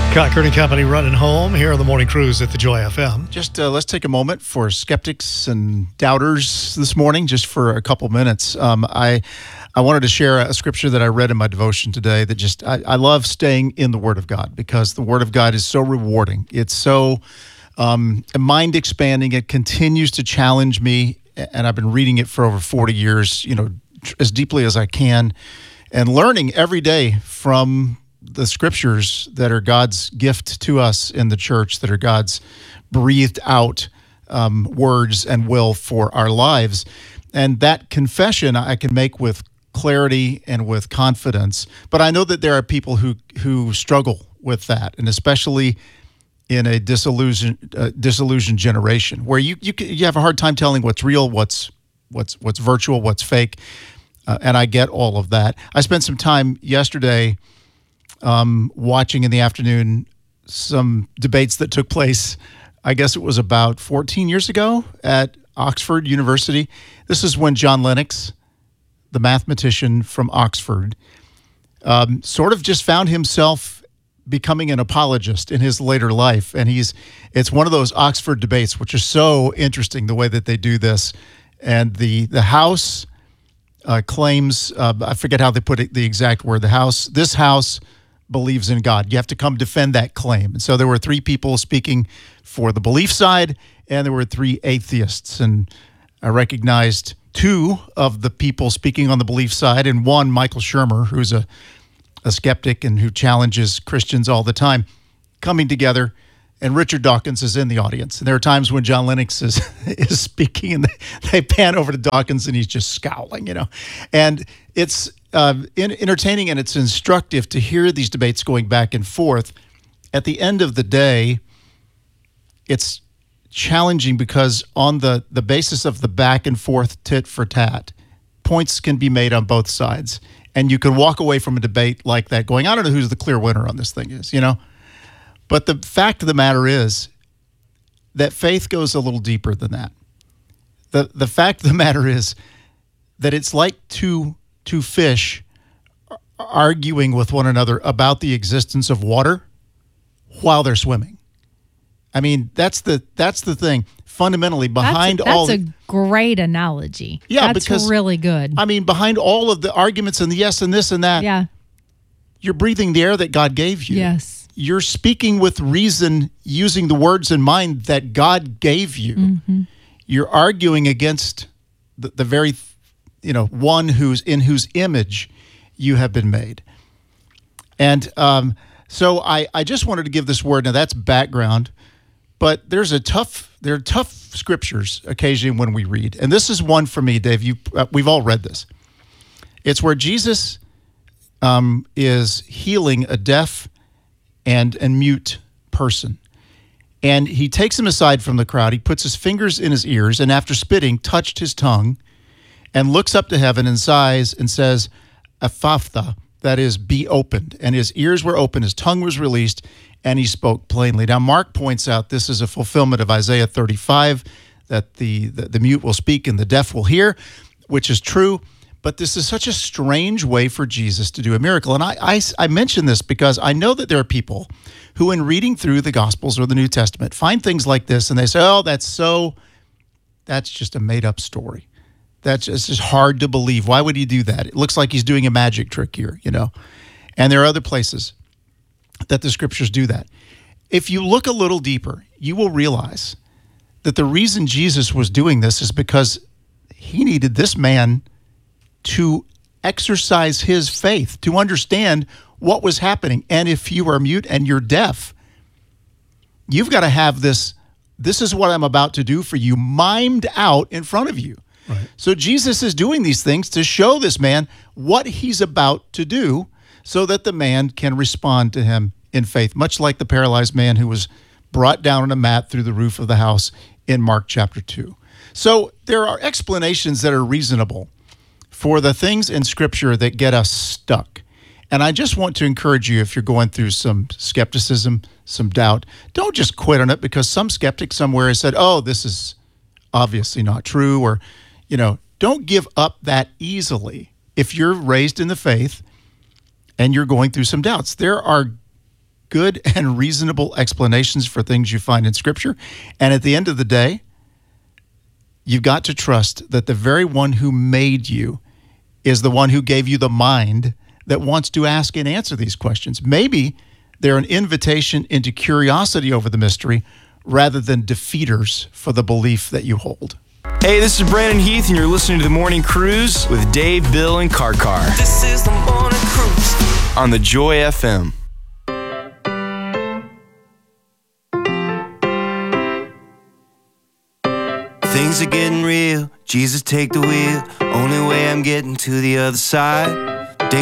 Cochran and Company running home here on the Morning Cruise at the Joy FM. Just let's take a moment for skeptics and doubters this morning, just for a couple minutes. I wanted to share a scripture that I read in my devotion today that just, I love staying in the Word of God because the Word of God is so rewarding. It's so mind expanding. It continues to challenge me, and I've been reading it for over 40 years, as deeply as I can, and learning every day from the scriptures that are God's gift to us in the church, that are God's breathed out words and will for our lives. And that confession I can make with clarity and with confidence. But I know that there are people who struggle with that, and especially in a disillusioned generation where you have a hard time telling what's real, what's virtual, what's fake. And I get all of that. I spent some time yesterday watching in the afternoon some debates that took place, I guess it was about 14 years ago at Oxford University. This is when John Lennox, the mathematician from Oxford, sort of just found himself becoming an apologist in his later life. And it's one of those Oxford debates, which is so interesting, the way that they do this. And the House claims, I forget how they put it, the exact word, this House believes in God. You have to come defend that claim. And so there were three people speaking for the belief side, and there were three atheists. And I recognized two of the people speaking on the belief side, and one, Michael Shermer, who's a skeptic and who challenges Christians all the time, coming together. And Richard Dawkins is in the audience. And there are times when John Lennox is speaking, and they pan over to Dawkins, and he's just scowling, And it's entertaining, and it's instructive to hear these debates going back and forth. At the end of the day, it's challenging because on the basis of the back and forth tit for tat, points can be made on both sides. And you can walk away from a debate like that going, I don't know who's the clear winner on this thing is, But the fact of the matter is that faith goes a little deeper than that. The fact of the matter is that it's like two fish arguing with one another about the existence of water while they're swimming. I mean, that's the thing. Fundamentally, behind that's a great analogy. Yeah, that's because really good. I mean, behind all of the arguments and the yes and this and that, yeah, you're breathing the air that God gave you. Yes. You're speaking with reason, using the words in mind that God gave you. Mm-hmm. You're arguing against the very, one whose image you have been made. And so I just wanted to give this word. Now that's background, but there are tough scriptures occasionally when we read, and this is one for me, Dave. We've all read this. It's where Jesus is healing a deaf and mute person. And he takes him aside from the crowd. He puts his fingers in his ears, and after spitting, touched his tongue, and looks up to heaven and sighs and says, Ephphatha, that is, be opened. And his ears were open, his tongue was released, and he spoke plainly. Now, Mark points out this is a fulfillment of Isaiah 35, that the mute will speak and the deaf will hear, which is true. But this is such a strange way for Jesus to do a miracle. And I mention this because I know that there are people who, in reading through the Gospels or the New Testament, find things like this and they say, oh, that's just a made-up story. It's just hard to believe. Why would he do that? It looks like he's doing a magic trick here, And there are other places that the scriptures do that. If you look a little deeper, you will realize that the reason Jesus was doing this is because he needed this man to exercise his faith, to understand what was happening. And if you are mute and you're deaf, you've got to have this is what I'm about to do for you, mimed out in front of you. Right. So Jesus is doing these things to show this man what he's about to do so that the man can respond to him in faith, much like the paralyzed man who was brought down on a mat through the roof of the house in Mark chapter 2. So there are explanations that are reasonable for the things in Scripture that get us stuck. And I just want to encourage you, if you're going through some skepticism, some doubt, don't just quit on it because some skeptic somewhere has said, oh, this is obviously not true, or, don't give up that easily. If you're raised in the faith and you're going through some doubts, there are good and reasonable explanations for things you find in Scripture. And at the end of the day, you've got to trust that the very one who made you is the one who gave you the mind that wants to ask and answer these questions. Maybe they're an invitation into curiosity over the mystery rather than defeaters for the belief that you hold. Hey, this is Brandon Heath, and you're listening to The Morning Cruise with Dave, Bill, and Karkar. This is The Morning Cruise on the Joy FM. Things are getting real. Jesus, take the wheel. Only way I'm getting to the other side.